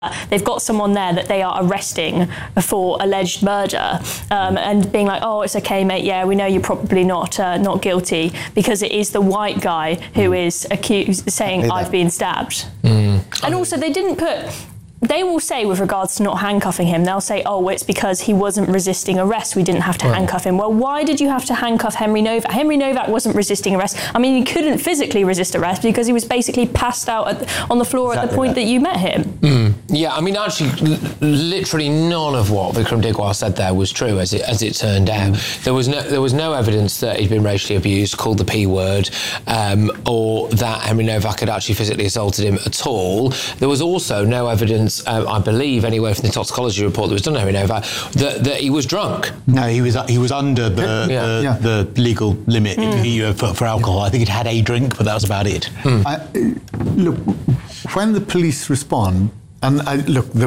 they've got someone there that they are arresting for alleged murder, and being like, oh, it's okay, mate, yeah, we know you're probably not guilty, because it is the white guy who is accused, saying, I've been stabbed. And also, they will say, with regards to not handcuffing him, they'll say, oh, it's because he wasn't resisting arrest, we didn't have to handcuff him. Well, why did you have to handcuff Henry Novak? Henry Novak wasn't resisting arrest. I mean, he couldn't physically resist arrest because he was basically passed out on the floor at the point that you met him. Yeah, I mean, actually, literally none of what Vikram Digwal said there was true, as it turned out. There was no evidence that he'd been racially abused, called the P word, or that Henry Novak had actually physically assaulted him at all. There was also no evidence, I believe, anyway, from the toxicology report that was done on Henry Novak, that he was drunk. No, he was under the legal limit for alcohol. I think he'd had a drink, but that was about it. Look, when the police respond, and there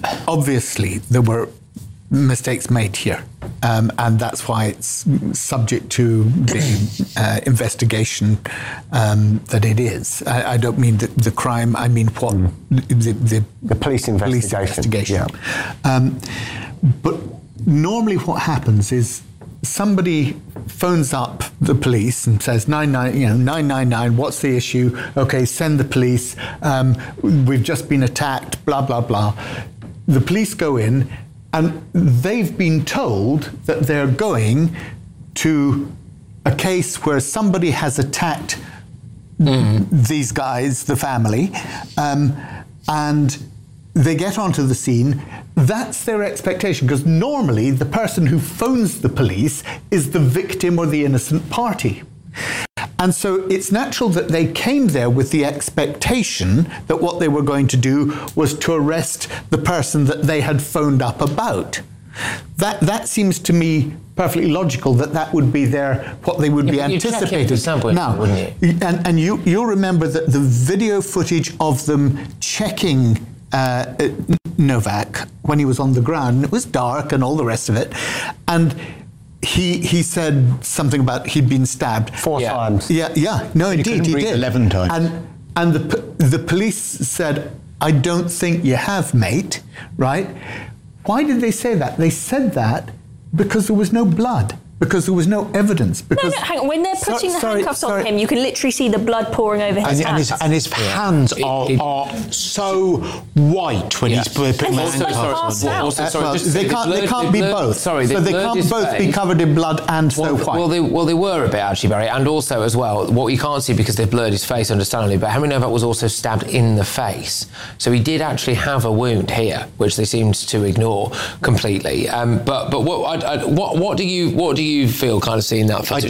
were mistakes made here, and that's why it's subject to the investigation that it is. I don't mean the crime, I mean what the police investigation. But normally what happens is somebody phones up the police and says 999, what's the issue? Okay, send the police. We've just been attacked, blah blah blah. The police go in, and they've been told that they're going to a case where somebody has attacked these guys, the family, and they get onto the scene. That's their expectation, because normally the person who phones the police is the victim or the innocent party. And so it's natural that they came there with the expectation that what they were going to do was to arrest the person that they had phoned up about. That seems to me perfectly logical, that would be what they would be anticipating. Now, and you'll remember that the video footage of them checking Novak when he was on the ground, it was dark and all the rest of it, and he said something about he'd been stabbed 4 times. No, indeed, he did 11 times. And the police said, I don't think you have, mate, right? Why did they say that? They said that because there was no blood, because there was no evidence. Because hang on. When they're putting the handcuffs on him, you can literally see the blood pouring over his hands. And his hands are so white when he's putting the handcuffs on. They can't be both. So they can't both be covered in blood and so white. Well, they were a bit, actually, Barry, and also as well, what you can't see because they've blurred his face, understandably, but Henry Novak was also stabbed in the face. So he did actually have a wound here, which they seemed to ignore completely. But what do you feel kind of seeing that footage?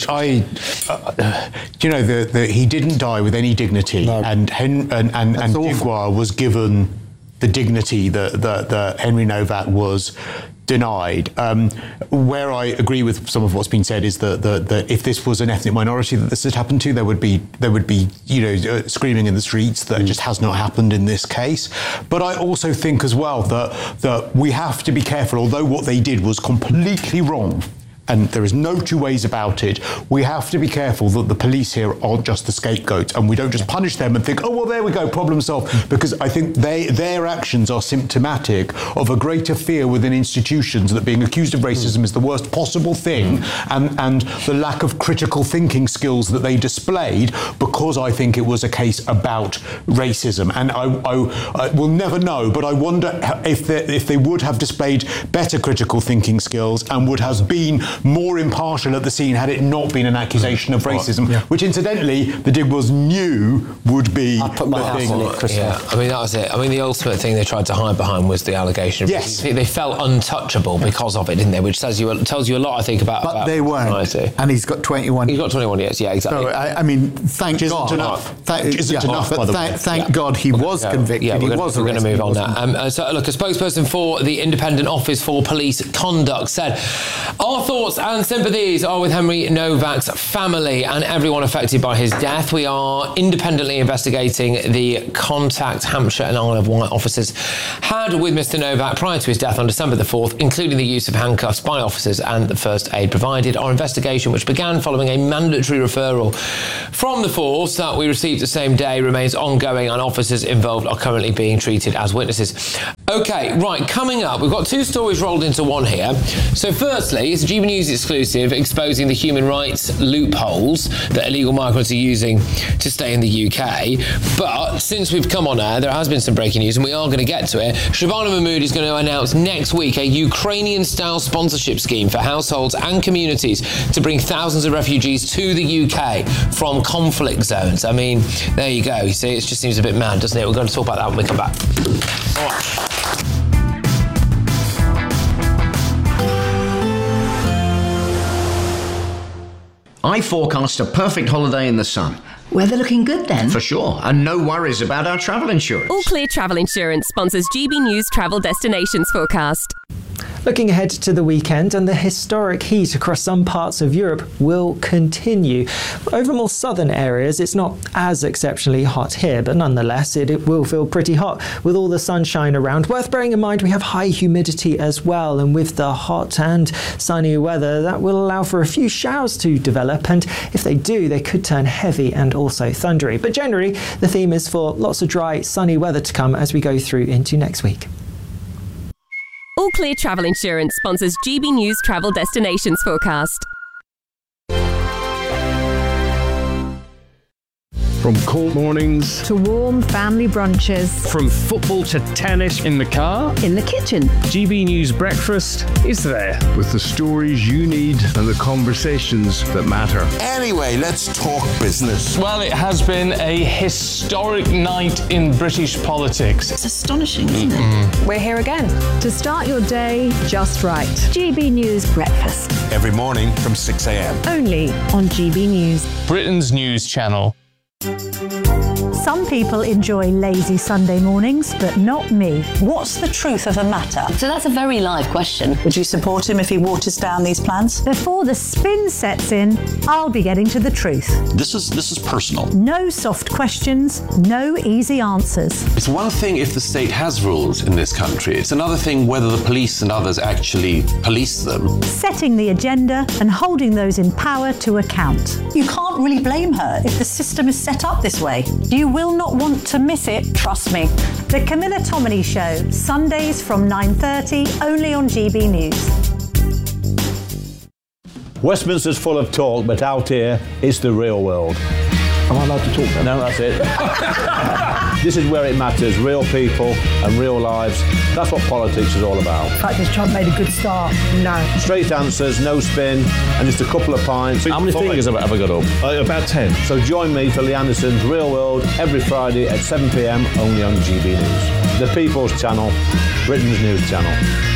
He didn't die with any dignity, and Digwal was given the dignity that Henry Novak was denied. Where I agree with some of what's been said is that if this was an ethnic minority that this had happened to, there would be screaming in the streets. That just has not happened in this case. But I also think as well that we have to be careful. Although what they did was completely wrong, and there is no two ways about it, we have to be careful that the police here aren't just the scapegoats, and we don't just punish them and think, oh, well, there we go, problem solved, because I think their actions are symptomatic of a greater fear within institutions that being accused of racism is the worst possible thing, and the lack of critical thinking skills that they displayed, because I think it was a case about racism. And I will never know, but I wonder if they would have displayed better critical thinking skills and would have been more impartial at the scene had it not been an accusation of racism, which incidentally the Digwals knew would be I put my house on it, Chris. Yeah, I mean, that was it. I mean, the ultimate thing they tried to hide behind was the allegation of racism. They felt untouchable because of it, didn't they? Which tells you a lot, I think, about they weren't. Society. And he's got 21. He's got 21 years, yeah, exactly. So, I mean, thank God. Thank God he was convicted. Yeah, we're going to move on now. So, look, a spokesperson for the Independent Office for Police Conduct said, our thoughts thoughts and sympathies are with Henry Novak's family and everyone affected by his death. We are independently investigating the contact Hampshire and Isle of Wight officers had with Mr. Novak prior to his death on December the 4th, including the use of handcuffs by officers and the first aid provided. Our investigation, which began following a mandatory referral from the force that we received the same day, remains ongoing and officers involved are currently being treated as witnesses. OK, right, coming up, we've got two stories rolled into one here. So firstly, it's a GB News exclusive exposing the human rights loopholes that illegal migrants are using to stay in the UK. But since we've come on air, there has been some breaking news and we are going to get to it. Shabana Mahmood is going to announce next week a Ukrainian-style sponsorship scheme for households and communities to bring thousands of refugees to the UK from conflict zones. I mean, there you go. You see, it just seems a bit mad, doesn't it? We're going to talk about that when we come back. All right. I forecast a perfect holiday in the sun. Weather looking good then? For sure, and no worries about our travel insurance. All Clear Travel Insurance sponsors GB News Travel Destinations Forecast. Looking ahead to the weekend, and the historic heat across some parts of Europe will continue. Over more southern areas, it's not as exceptionally hot here, but nonetheless, it will feel pretty hot with all the sunshine around. Worth bearing in mind, we have high humidity as well, and with the hot and sunny weather, that will allow for a few showers to develop, and if they do, they could turn heavy and also thundery. But generally, the theme is for lots of dry, sunny weather to come as we go through into next week. All Clear Travel Insurance sponsors GB News Travel Destinations Forecast. From cold mornings to warm family brunches, from football to tennis in the car, in the kitchen, GB News Breakfast is there with the stories you need and the conversations that matter. Anyway, let's talk business. Well, it has been a historic night in British politics. It's astonishing, isn't it? We're here again to start your day just right. GB News Breakfast. Every morning from 6 a.m. Only on GB News. Britain's news channel. Some people enjoy lazy Sunday mornings, but not me. What's the truth of the matter? So that's a very live question. Would you support him if he waters down these plans? Before the spin sets in, I'll be getting to the truth. This is personal. No soft questions, no easy answers. It's one thing if the state has rules in this country. It's another thing whether the police and others actually police them. Setting the agenda and holding those in power to account. You can't really blame her if the system is set up this way. You will not want to miss it, trust me. The Camilla Tominey Show, Sundays from 9:30, only on GB News. Westminster's full of talk, but out here, it's the real world. Am I allowed to talk then? No, that's it. This is where it matters, real people and real lives. That's what politics is all about. In fact, has Trump made a good start? No. Straight answers, no spin, and just a couple of pints. How many fingers have I got up? About 10. So join me for Lee Anderson's Real World every Friday at 7 p.m, only on GB News. The People's Channel, Britain's news channel.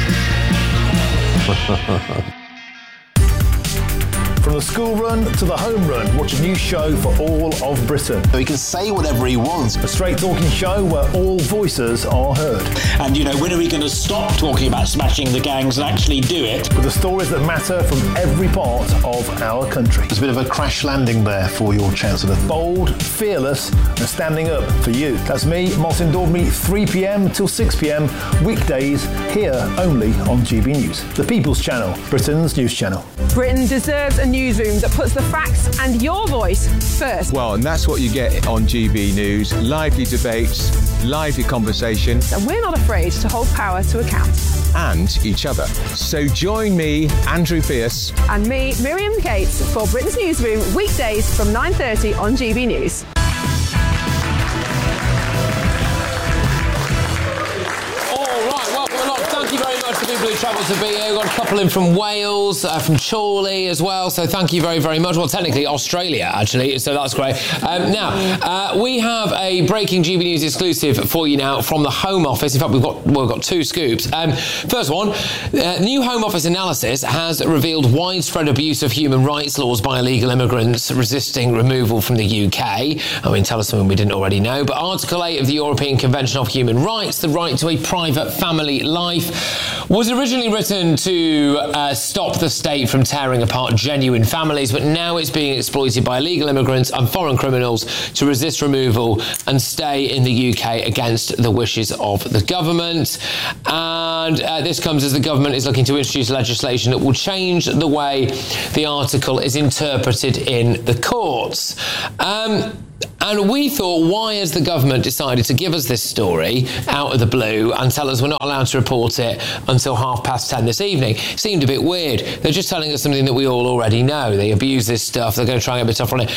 From the school run to the home run, watch a new show for all of Britain. He can say whatever he wants. A straight talking show where all voices are heard. And, when are we going to stop talking about smashing the gangs and actually do it? With the stories that matter from every part of our country. There's a bit of a crash landing there for your Chancellor. Bold, fearless, and standing up for you. That's me, Martin Daubney, 3 p.m. till 6 p.m, weekdays, here only on GB News. The People's Channel, Britain's news channel. Britain deserves a newsroom that puts the facts and your voice first. Well, and that's what you get on GB News. Lively debates, lively conversation. And we're not afraid to hold power to account. And each other. So join me, Andrew Pierce. And me, Miriam Cates, for Britain's Newsroom, weekdays from 9:30 on GB News. Thank you very much to people who travelled to be here. We've got a couple in from Wales, from Chorley as well, so thank you very, very much. Well, technically Australia, actually, so that's great. Now, we have a breaking GB News exclusive for you now from the Home Office. In fact, we've got two scoops. First one, new Home Office analysis has revealed widespread abuse of human rights laws by illegal immigrants resisting removal from the UK. I mean, tell us something we didn't already know. But Article 8 of the European Convention of Human Rights, the right to a private family life, was was originally written to stop the state from tearing apart genuine families, but now it's being exploited by illegal immigrants and foreign criminals to resist removal and stay in the UK against the wishes of the government. And this comes as the government is looking to introduce legislation that will change the way the article is interpreted in the courts. And we thought, why has the government decided to give us this story out of the blue and tell us we're not allowed to report it until 10:30 this evening? It seemed a bit weird. They're just telling us something that we all already know. They abuse this stuff. They're going to try and get a bit tougher on it.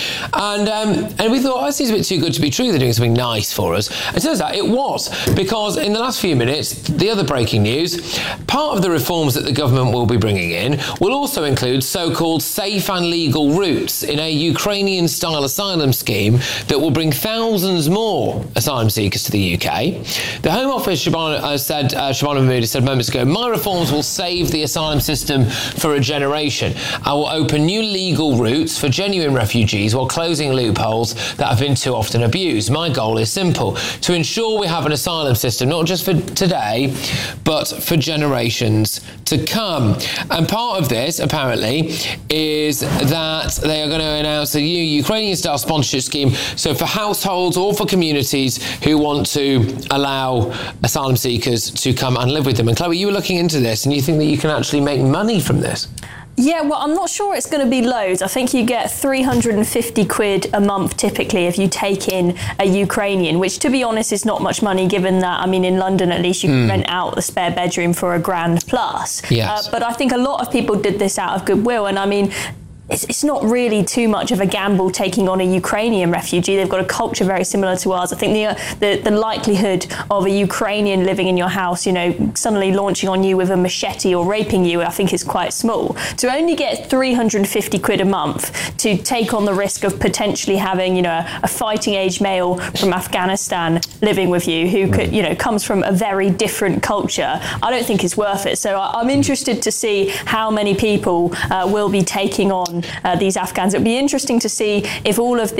And we thought, this is a bit too good to be true. They're doing something nice for us. It turns out it was, because in the last few minutes, the other breaking news, part of the reforms that the government will be bringing in will also include so-called safe and legal routes in a Ukrainian-style asylum scheme that will bring thousands more asylum seekers to the UK. The Home Office, Shabana Mahmood said moments ago, my reforms will save the asylum system for a generation. I will open new legal routes for genuine refugees while closing loopholes that have been too often abused. My goal is simple, to ensure we have an asylum system, not just for today, but for generations to come. And part of this, apparently, is that they are going to announce a new Ukrainian-style sponsorship scheme, so for households or for communities who want to allow asylum seekers to come and live with them. And Chloe, you were looking into this, and you think that you can actually make money from this? Yeah, well, I'm not sure it's going to be loads. I think you get 350 quid a month typically if you take in a Ukrainian, which, to be honest, is not much money given that, I mean, in London at least you can rent out a spare bedroom for £1,000 plus. Yes. But I think a lot of people did this out of goodwill, and I mean, it's not really too much of a gamble taking on a Ukrainian refugee. They've got a culture very similar to ours. I think the likelihood of a Ukrainian living in your house, suddenly launching on you with a machete or raping you, I think is quite small. To only get 350 quid a month to take on the risk of potentially having, a fighting age male from Afghanistan living with you who could, comes from a very different culture, I don't think it's worth it. So I'm interested to see how many people will be taking on these Afghans. It would be interesting to see if all of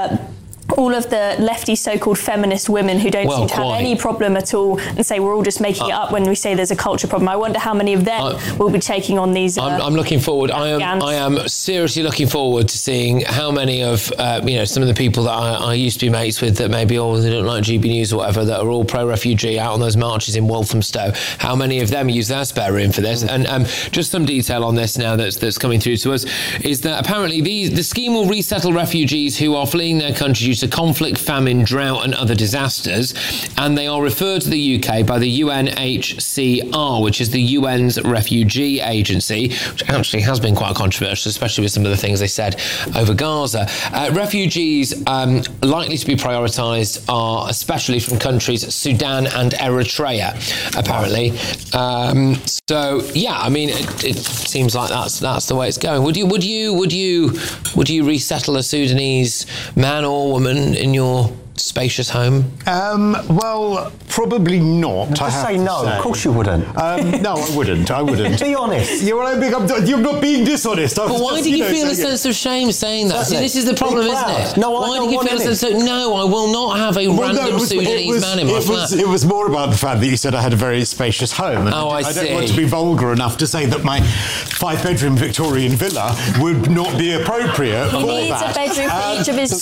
the lefty so-called feminist women who don't seem to have any problem at all and say we're all just making it up when we say there's a culture problem. I wonder how many of them will be taking on these I'm looking forward. I am seriously looking forward to seeing how many of some of the people that I used to be mates with that maybe they don't like GB News or whatever, that are all pro-refugee out on those marches in Walthamstow, how many of them use their spare room for this. And just some detail on this now that's coming through to us is that apparently the scheme will resettle refugees who are fleeing their country due to conflict, famine, drought and other disasters, and they are referred to the UK by the UNHCR, which is the UN's refugee agency, which actually has been quite controversial, especially with some of the things they said over Gaza. Refugees likely to be prioritised are especially from countries Sudan and Eritrea, apparently. So yeah, I mean, it seems like that's the way it's going. Would you resettle a Sudanese man or woman in your spacious home? Well, probably not. Just say no. Of course you wouldn't. No, I wouldn't. Be honest. You're not being dishonest. But why do you feel a sense of shame saying that? See, this is the problem, isn't it? No, why do you feel a sense of no? I will not have a random Sudanese man in my flat. It was more about the fact that you said I had a very spacious home. And I don't want to be vulgar enough to say that my 5-bedroom Victorian villa would not be appropriate for that. He needs a bedroom for each of his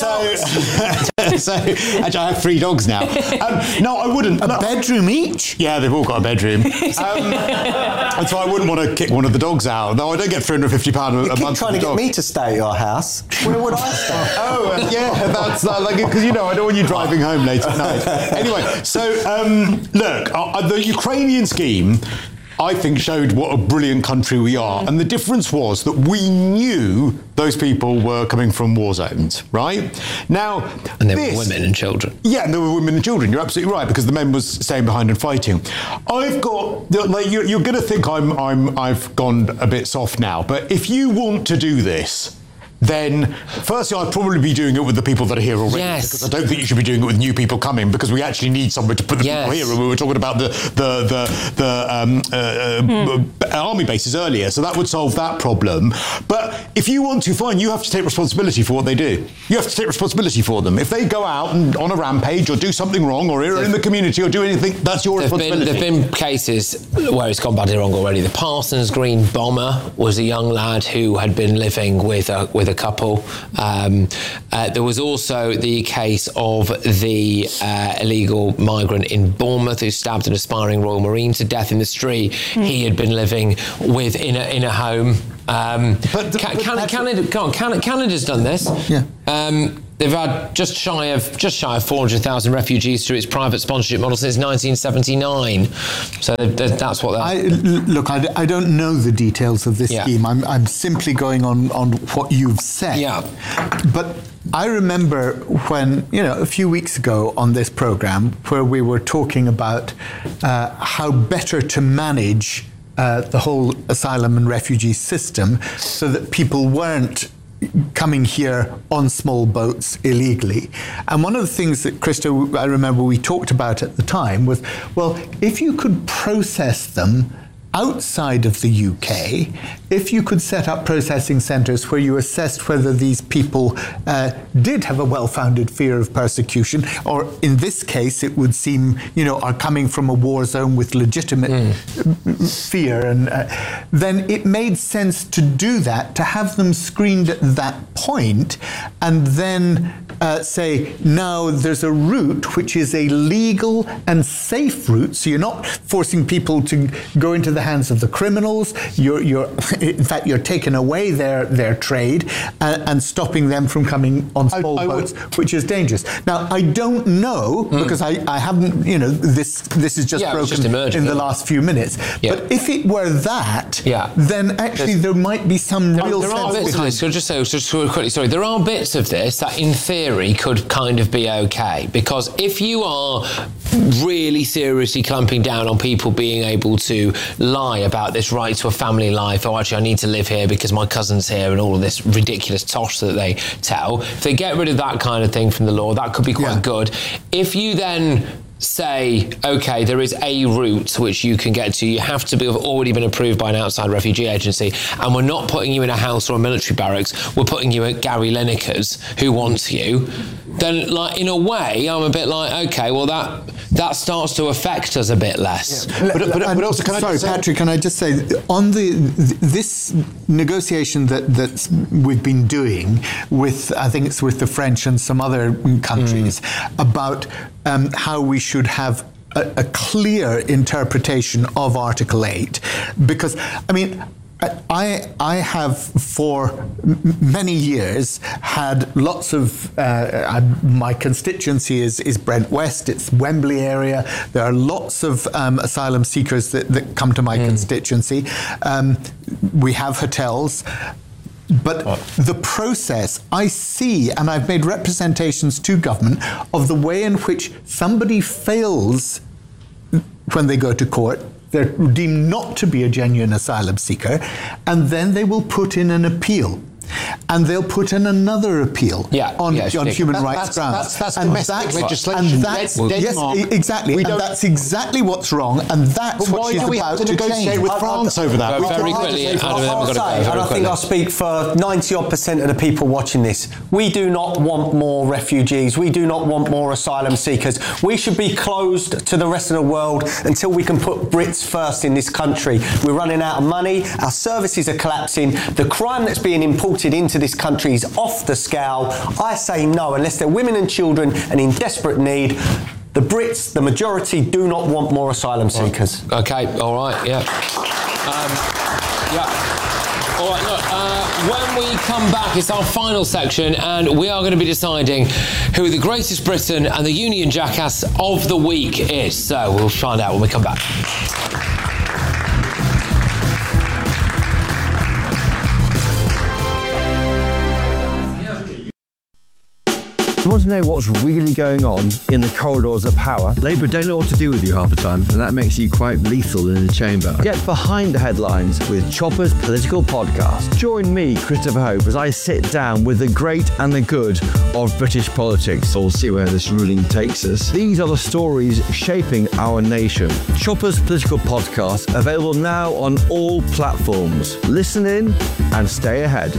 dogs. Actually, I have 3 dogs now. No, I wouldn't. A bedroom each? Yeah, they've all got a bedroom. And so I wouldn't want to kick one of the dogs out. Though I don't get £350 a month. Trying to get me to stay at your house. Where would I stay? Yeah, that's like because I don't want you driving home late at night. Anyway, so look, the Ukrainian scheme, I think, showed what a brilliant country we are. And the difference was that we knew those people were coming from war zones, right? Now, and there were women and children. Yeah, and there were women and children. You're absolutely right, because the men was staying behind and fighting. I've got, you're going to think I've gone a bit soft now, but if you want to do this, then firstly, I'd probably be doing it with the people that are here already. Yes. Because I don't think you should be doing it with new people coming, because we actually need somewhere to put the people here. And we were talking about the army bases earlier, so that would solve that problem. But if you want to, fine, you have to take responsibility for what they do. You have to take responsibility for them. If they go out and on a rampage or do something wrong or are in the community or do anything, that's your responsibility. There've been cases where it's gone badly wrong already. The Parsons Green bomber was a young lad who had been living with a couple. There was also the case of the illegal migrant in Bournemouth who stabbed an aspiring Royal Marine to death in the street. He had been living with in a home. Canada's done this. Yeah. They've had just shy of 400,000 refugees through its private sponsorship model since 1979. So that's what they're... Look, I don't know the details of this scheme. I'm simply going on what you've said. Yeah. But I remember when, a few weeks ago on this programme, where we were talking about how better to manage the whole asylum and refugee system so that people weren't coming here on small boats illegally. And one of the things that, Krista, I remember we talked about at the time was, well, if you could process them outside of the UK, if you could set up processing centres where you assessed whether these people did have a well-founded fear of persecution, or in this case it would seem, are coming from a war zone with legitimate fear, and then it made sense to do that, to have them screened at that point, and then say, now there's a route which is a legal and safe route, so you're not forcing people to go into the hands of the criminals. In fact, you're taking away their trade and stopping them from coming on small boats, which is dangerous. Now, I don't know, because I haven't, this is just broken in the last few minutes. Yeah. But if it were that, then actually there might be some real sense behind it. Just quickly, sorry, there are bits of this that in theory could kind of be okay, because if you are really seriously clamping down on people being able to lie about this right to a family life, or actually I need to live here because my cousin's here, and all of this ridiculous tosh that they tell, if they get rid of that kind of thing from the law, that could be quite good. If you then say, okay, there is a route which you can get to, you have to have already been approved by an outside refugee agency, and we're not putting you in a house or a military barracks, we're putting you at Gary Lineker's, who wants you, then in a way I'm a bit like, okay, well that starts to affect us a bit less. But also, Patrick, can I just say, on this negotiation that we've been doing with, I think it's with the French and some other countries, about how we should have a clear interpretation of Article 8, because, I have for many years had lots of, my constituency is Brent West, it's Wembley area. There are lots of asylum seekers that come to my constituency. We have hotels. But the process, I see, and I've made representations to government of the way in which somebody fails when they go to court. They're deemed not to be a genuine asylum seeker, and then they will put in an appeal. And they'll put in another appeal on human rights grounds. That's domestic legislation. Yes, exactly. And that's exactly what's wrong, and that's what she's about to negotiate with France over that. Very quickly, and I think I'll speak for 90-odd% of the people watching this. We do not want more refugees. We do not want more asylum seekers. We should be closed to the rest of the world until we can put Brits first in this country. We're running out of money. Our services are collapsing. The crime that's being imported into this country is off the scale. I say no, unless they're women and children and in desperate need. The Brits, the majority, do not want more asylum seekers. Okay, all right, yeah. All right, look, when we come back, it's our final section, and we are going to be deciding who the greatest Briton and the Union Jackass of the week is. So we'll find out when we come back. want to know what's really going on in the corridors of power? Labour don't know what to do with you half the time, and that makes you quite lethal in the chamber. Get behind the headlines with Chopper's Political Podcast. Join me, Christopher Hope, as I sit down with the great and the good of British politics. We'll see where this ruling takes us. These are the stories shaping our nation. Chopper's Political Podcast, available now on all platforms. Listen in and stay ahead.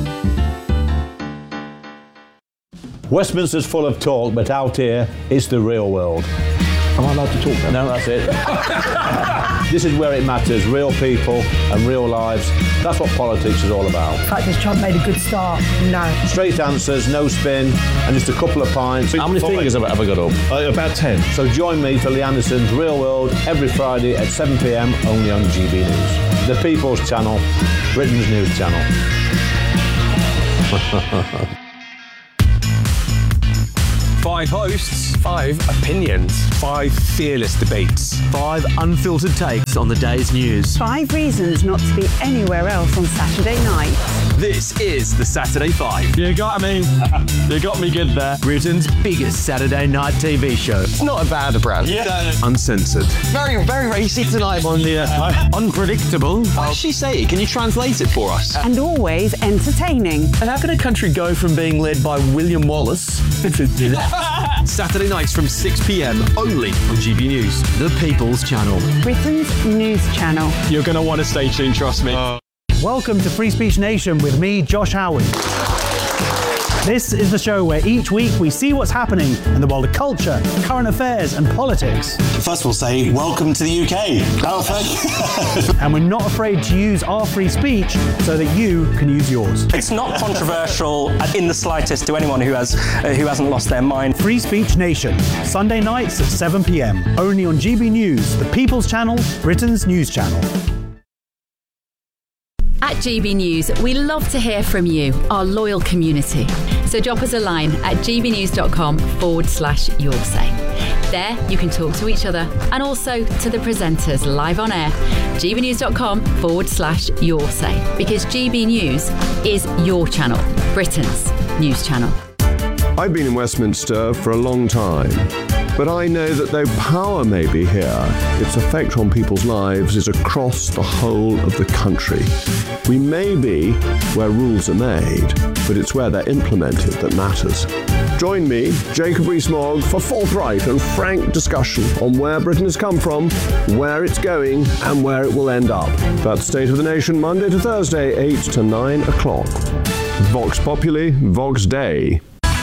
Westminster's full of talk, but out here, it's the real world. Am I allowed to talk then? No, that's it. This is where it matters, real people and real lives. That's what politics is all about. In fact, has Trump made a good start? No. Straight answers, no spin, and just a couple of pints. How many fingers have I got up? About 10. So join me for Lee Anderson's Real World every Friday at 7 p.m, only on GB News. The People's Channel, Britain's news channel. 5 hosts, 5 opinions, 5 fearless debates, 5 unfiltered takes on the day's news. 5 reasons not to be anywhere else on Saturday night. This is the Saturday 5. You got me. You got me good there. Britain's biggest Saturday night TV show. It's not a bad brand. Yeah. Uncensored. Very, very racy tonight. On the unpredictable. What does she say? Can you translate it for us? And always entertaining. And how can a country go from being led by William Wallace Saturday nights from 6 p.m. only on GB News, the People's Channel. Britain's news channel. You're going to want to stay tuned, trust me. Welcome to Free Speech Nation with me, Josh Howard. This is the show where each week we see what's happening in the world of culture, current affairs and politics. First we'll say, welcome to the UK. Oh, thank you. And we're not afraid to use our free speech so that you can use yours. It's not controversial in the slightest to anyone who hasn't lost their mind. Free Speech Nation, Sunday nights at 7 p.m, only on GB News, the People's Channel, Britain's news channel. At GB News, we love to hear from you, our loyal community. So drop us a line at gbnews.com/your say. There, you can talk to each other and also to the presenters live on air. gbnews.com/your say. Because GB News is your channel, Britain's news channel. I've been in Westminster for a long time, but I know that though power may be here, its effect on people's lives is across the whole of the country. We may be where rules are made, but it's where they're implemented that matters. Join me, Jacob Rees-Mogg, for forthright and frank discussion on where Britain has come from, where it's going, and where it will end up. That's State of the Nation, Monday to Thursday, 8 to 9 o'clock. Vox Populi, Vox Dei.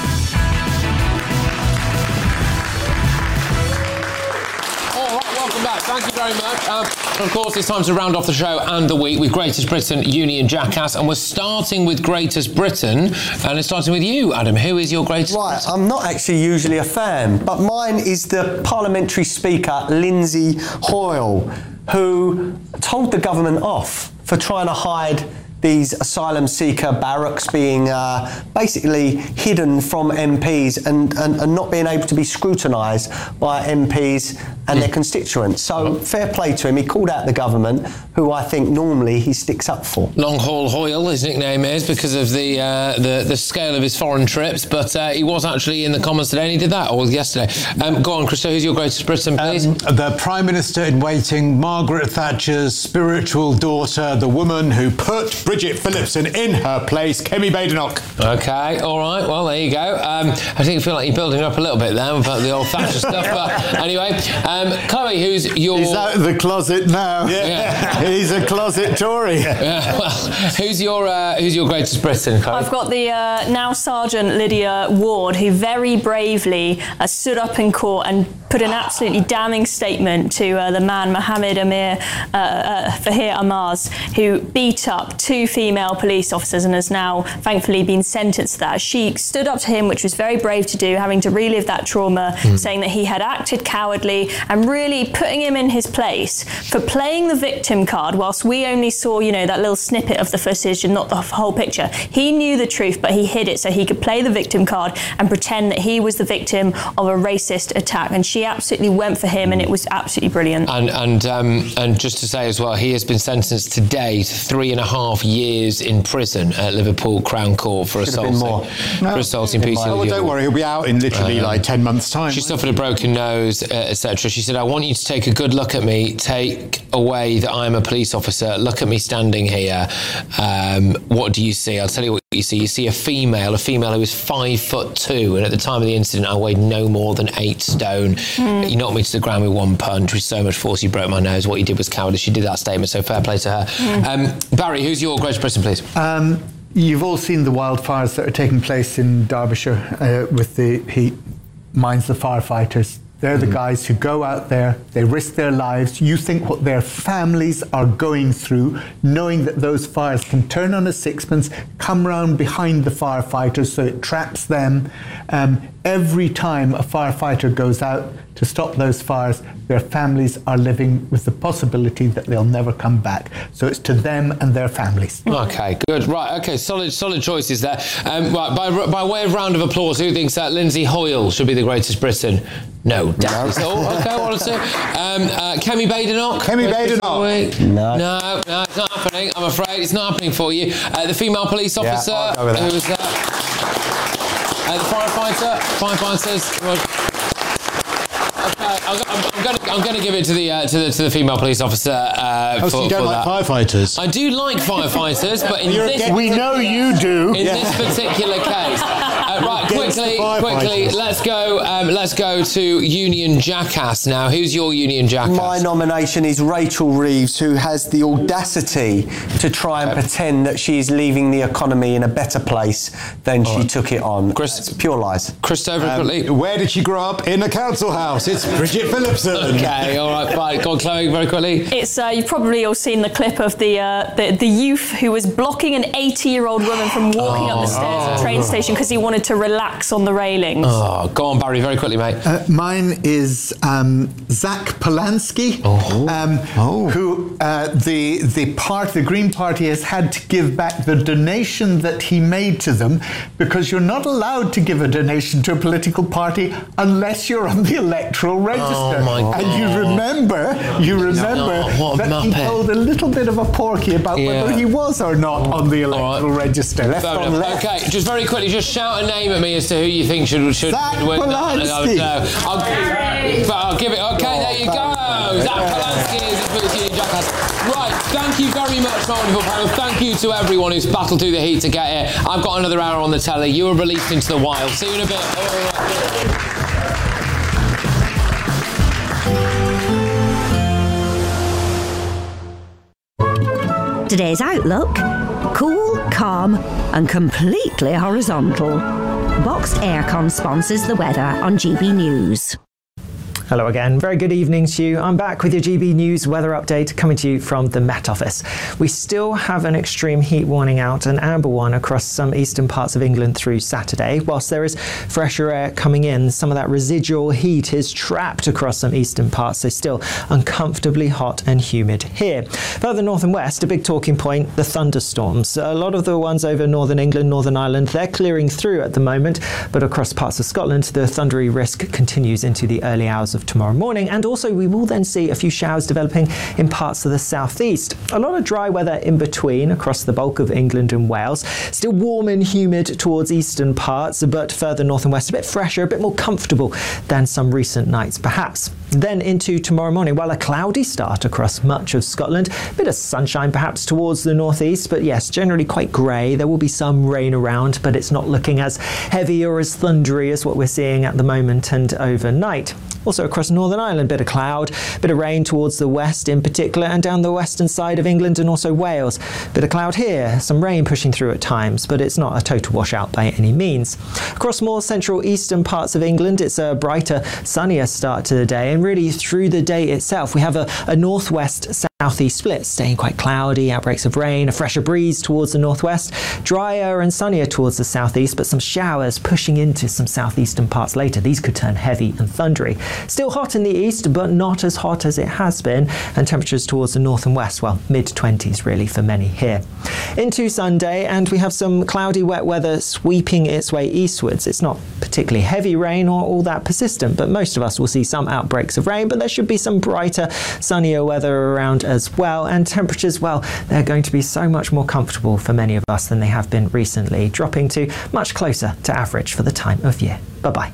Thank you very much. Of course, it's time to round off the show and the week with Greatest Britain, Union Jackass, and we're starting with Greatest Britain, and it's starting with you, Adam. Who is your Greatest Right, Britain? I'm not actually usually a fan, but mine is the Parliamentary Speaker, Lindsay Hoyle, who told the government off for trying to hide these asylum seeker barracks being basically hidden from MPs and not being able to be scrutinised by MPs and their constituents. So fair play to him. He called out the government, who I think normally he sticks up for. Long Haul Hoyle, his nickname is, because of the scale of his foreign trips, but he was actually in the Commons today and he did that, or yesterday. Go on, Christo, who's your Greatest Britain, please? The Prime Minister in waiting, Margaret Thatcher's spiritual daughter, the woman who put Bridget Phillipson in her place, Kemi Badenoch. Okay, all right, well, there you go. I think I feel like you're building up a little bit there about the old Thatcher stuff, but anyway. Chloe, who's your... He's out of the closet now. Yeah. He's a closet Tory. Yeah, well, who's your Greatest Britain, Chloe? I've got the now Sergeant Lydia Ward, who very bravely stood up in court and put an absolutely damning statement to the man Mohammed Fahir Amaz, who beat up 2 female police officers and has now thankfully been sentenced to that. She stood up to him, which was very brave to do, having to relive that trauma, saying that he had acted cowardly and really putting him in his place for playing the victim card whilst we only saw, that little snippet of the footage and not the whole picture. He knew the truth, but he hid it so he could play the victim card and pretend that he was the victim of a racist attack. And she absolutely went for him, and it was absolutely brilliant. And just to say as well, he has been sentenced today to 3.5 years in prison at Liverpool Crown Court for assaulting Peter. Oh, well, don't worry, he'll be out in literally 10 months' time. She suffered a broken nose, etc. She said, I want you to take a good look at me, take away that I'm a police officer, look at me standing here. What do you see? I'll tell you what you see. You see a female who is 5'2", and at the time of the incident I weighed no more than 8 stone. He knocked me to the ground with one punch with so much force he broke my nose. What he did was cowardice. She did that statement, so fair play to her. Barry, who's your Great Britain, please? You've all seen the wildfires that are taking place in Derbyshire with the heat. Mine's the firefighters. They're the guys who go out there, they risk their lives. You think what their families are going through, knowing that those fires can turn on a sixpence, come round behind the firefighters, so it traps them. Every time a firefighter goes out to stop those fires, their families are living with the possibility that they'll never come back. So it's to them and their families. Okay, good. Right, okay, solid choices there. Right, by way of round of applause, who thinks that Lindsay Hoyle should be the greatest Briton? No, definitely. Okay, one or two. Kemi Badenoch? Kemi Badenoch. No, it's not happening. I'm afraid it's not happening for you. The female police officer. Who was that? The firefighters. I'm going to give it to the female police officer. So you don't like firefighters? I do like firefighters, but we know you do. In this particular case, right? Quickly, let's go to Union Jackass now. Who's your Union Jackass? My nomination is Rachel Reeves, who has the audacity to try and pretend that she is leaving the economy in a better place than she took it on. It's pure lies. Christopher, quickly. Where did she grow up? In a council house. It's Bridget Phillipson. Okay, all right, fine. Go on, Chloe, very quickly. It's you've probably all seen the clip of the youth who was blocking an 80-year-old woman from walking up the stairs at the train station because he wanted to relax on the railings. Oh, go on, Barry, very quickly, mate. Mine is Zach Polanski, who the Green Party has had to give back the donation that he made to them, because you're not allowed to give a donation to a political party unless you're on the electoral register. Oh my God. And you remember that he told a little bit of a porky about whether he was or not on the electoral register. Left on left. Okay, just very quickly, just shout a name at me as to who you think should win. Zach Polanski. I'll give it. Okay, there you go. Zach Polanski is the Union Jackass. Right, thank you very much, my wonderful panel. Thank you to everyone who's battled through the heat to get here. I've got another hour on the telly. You were released into the wild. See you in a bit. Today's outlook: cool, calm and completely horizontal. Boxed Aircon sponsors the weather on GB News. Hello again, very good evening to you. I'm back with your GB News weather update coming to you from the Met Office. We still have an extreme heat warning out, an amber one across some eastern parts of England through Saturday. Whilst there is fresher air coming in, some of that residual heat is trapped across some eastern parts, so still uncomfortably hot and humid here. Further north and west, a big talking point, the thunderstorms. A lot of the ones over northern England, Northern Ireland, they're clearing through at the moment, but across parts of Scotland, the thundery risk continues into the early hours of tomorrow morning, and also we will then see a few showers developing in parts of the southeast. A lot of dry weather in between across the bulk of England and Wales. Still warm and humid towards eastern parts, but further north and west a bit fresher, a bit more comfortable than some recent nights perhaps. Then into tomorrow morning, well, a cloudy start across much of Scotland. A bit of sunshine perhaps towards the northeast, but yes, generally quite grey. There will be some rain around, but it's not looking as heavy or as thundery as what we're seeing at the moment and overnight. Also across Northern Ireland, bit of cloud, bit of rain towards the west in particular, and down the western side of England and also Wales. Bit of cloud here, some rain pushing through at times, but it's not a total washout by any means. Across more central eastern parts of England, it's a brighter, sunnier start to the day, and really through the day itself, we have a northwest southeast split, staying quite cloudy, outbreaks of rain, a fresher breeze towards the northwest, drier and sunnier towards the southeast, but some showers pushing into some southeastern parts later. These could turn heavy and thundery. Still hot in the east, but not as hot as it has been, and temperatures towards the north and west, well, mid-20s really for many here. Into Sunday, and we have some cloudy wet weather sweeping its way eastwards. It's not particularly heavy rain or all that persistent, but most of us will see some outbreaks of rain, but there should be some brighter, sunnier weather around as well. And temperatures, well, they're going to be so much more comfortable for many of us than they have been recently, dropping to much closer to average for the time of year. Bye-bye.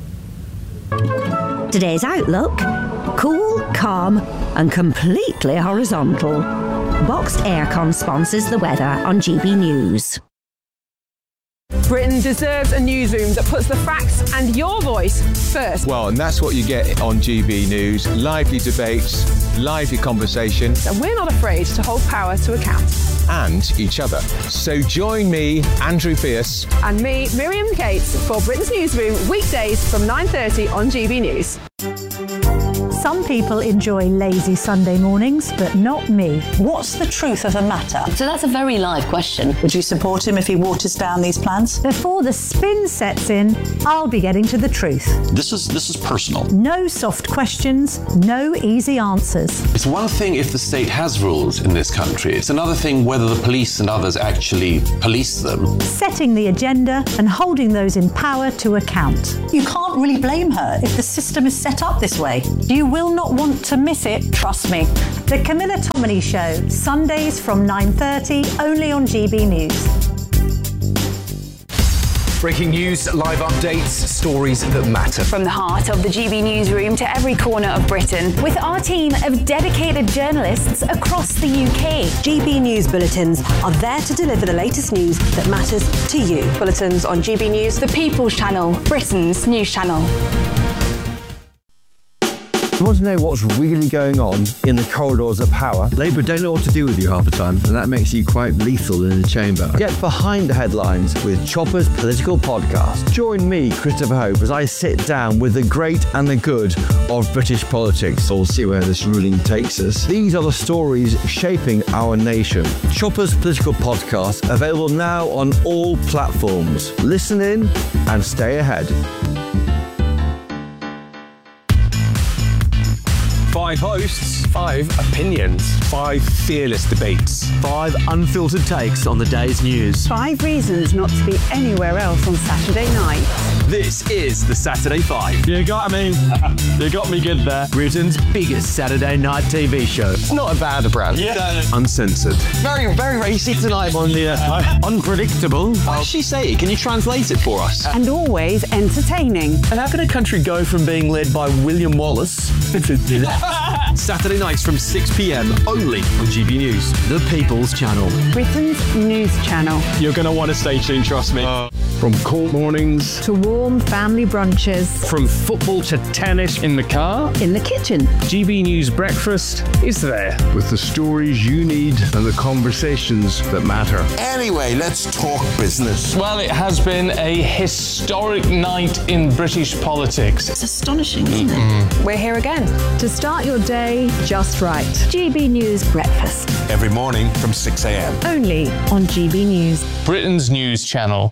Today's Outlook: cool, calm and completely horizontal. Boxed Aircon sponsors the weather on GB News. Britain deserves a newsroom that puts the facts and your voice first. Well, and that's what you get on GB News. Lively debates, lively conversation. And we're not afraid to hold power to account. And each other. So join me, Andrew Pierce. And me, Miriam Cates, for Britain's Newsroom, weekdays from 9:30 on GB News. Some people enjoy lazy Sunday mornings, but not me. What's the truth of a matter? So that's a very live question. Would you support him if he waters down these plans? Before the spin sets in, I'll be getting to the truth. This is personal. No soft questions, no easy answers. It's one thing if the state has rules in this country. It's another thing whether the police and others actually police them. Setting the agenda and holding those in power to account. You can't really blame her if the system is set up this way. You will not want to miss it, trust me. The Camilla Tominey Show, Sundays from 9:30, only on GB News. Breaking news, live updates, stories that matter. From the heart of the GB Newsroom to every corner of Britain, with our team of dedicated journalists across the UK. GB News Bulletins are there to deliver the latest news that matters to you. Bulletins on GB News, the People's Channel, Britain's news channel. You want to know what's really going on in the corridors of power? Labour don't know what to do with you half the time, and that makes you quite lethal in the chamber. Get behind the headlines with Chopper's Political Podcast. Join me, Christopher Hope, as I sit down with the great and the good of British politics. We'll see where this ruling takes us. These are the stories shaping our nation. Chopper's Political Podcast, available now on all platforms. Listen in and stay ahead. 5 hosts, 5 opinions, 5 fearless debates, 5 unfiltered takes on the day's news. 5 reasons not to be anywhere else on Saturday night. This is the Saturday 5. You got me good there. Britain's biggest Saturday night TV show. It's not a bad brand. Yeah. Uncensored. Very, very racy tonight. On the unpredictable. What does she say? Can you translate it for us? And always entertaining. And how can a country go from being led by William Wallace Saturday nights from 6 p.m. only on GB News, the People's Channel. Britain's news channel. You're going to want to stay tuned, trust me. From cold mornings to warm family brunches. From football to tennis in the car. In the kitchen. GB News Breakfast is there. With the stories you need and the conversations that matter. Anyway, let's talk business. Well, it has been a historic night in British politics. It's astonishing, isn't it? We're here again to start your day just right. GB News Breakfast. Every morning from 6 a.m. Only on GB News. Britain's news channel.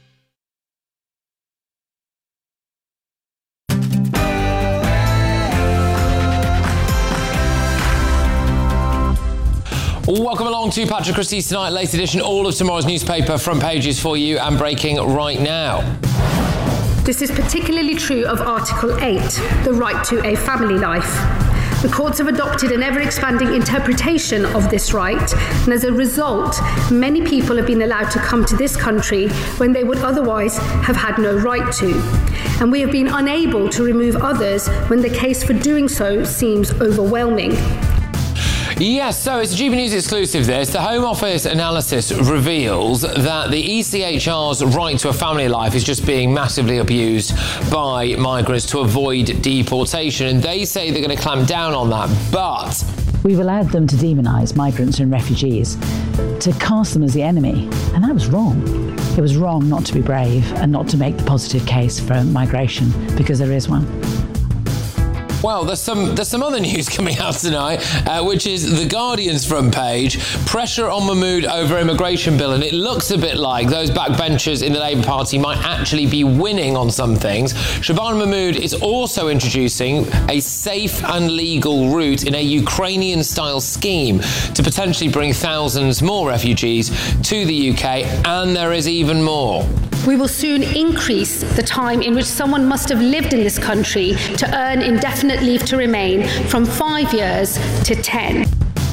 Welcome along to Patrick Christie's Tonight, latest edition. All of tomorrow's newspaper front pages for you and breaking right now. This is particularly true of Article 8, the right to a family life. The courts have adopted an ever-expanding interpretation of this right, and as a result, many people have been allowed to come to this country when they would otherwise have had no right to. And we have been unable to remove others when the case for doing so seems overwhelming. Yes, so it's a GB News exclusive this. The Home Office analysis reveals that the ECHR's right to a family life is just being massively abused by migrants to avoid deportation, and they say they're going to clamp down on that, but... We've allowed them to demonise migrants and refugees, to cast them as the enemy, and that was wrong. It was wrong not to be brave and not to make the positive case for migration, because there is one. Well, there's some other news coming out tonight, which is The Guardian's front page. Pressure on Mahmood over immigration bill, and it looks a bit like those backbenchers in the Labour Party might actually be winning on some things. Shabana Mahmood is also introducing a safe and legal route in a Ukrainian-style scheme to potentially bring thousands more refugees to the UK, and there is even more. We will soon increase the time in which someone must have lived in this country to earn indefinite leave to remain from 5 years to 10.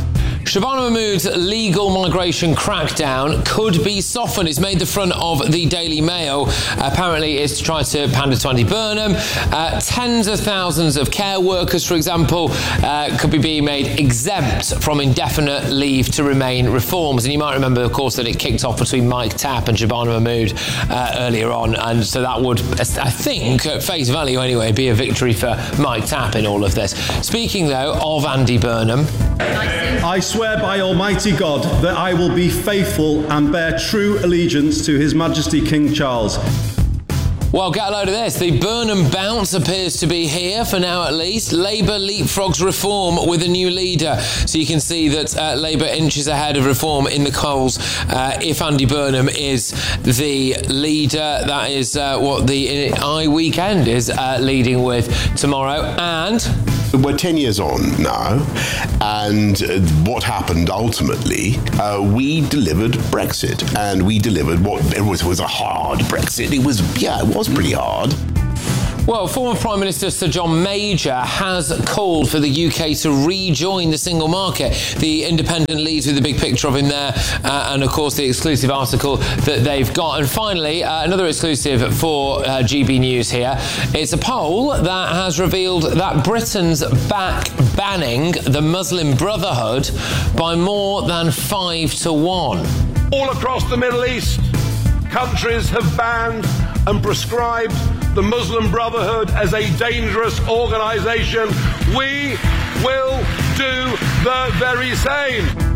Shabana Mahmood's legal migration crackdown could be softened. It's made the front of the Daily Mail. Apparently, it's to try to pander to Andy Burnham. Tens of thousands of care workers, for example, could be being made exempt from indefinite leave to remain reforms. And you might remember, of course, that it kicked off between Mike Tapp and Shabana Mahmood earlier on. And so that would, I think, at face value anyway, be a victory for Mike Tapp in all of this. Speaking, though, of Andy Burnham. I swear by Almighty God that I will be faithful and bear true allegiance to His Majesty King Charles. Well, get a load of this. The Burnham bounce appears to be here, for now at least. Labour leapfrogs reform with a new leader. So you can see that Labour inches ahead of reform in the polls. If Andy Burnham is the leader, that is what the I Weekend is leading with tomorrow. And we're 10 years on now, and what happened ultimately, we delivered Brexit, and we delivered what it was a hard Brexit. It was pretty hard. Well, former Prime Minister Sir John Major has called for the UK to rejoin the single market. The Independent leads with the big picture of him there, and of course the exclusive article that they've got. And finally, another exclusive for GB News here. It's a poll that has revealed that Britain's back banning the Muslim Brotherhood by more than 5-1. All across the Middle East, countries have banned and prescribed the Muslim Brotherhood as a dangerous organisation. We will do the very same.